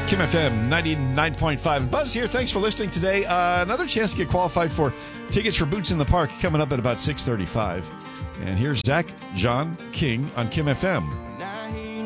Kim FM 99.5. Buzz here. Thanks for listening today. Another chance to get qualified for tickets for Boots in the Park coming up at about 6:35. And here's Zach John King on Kim FM.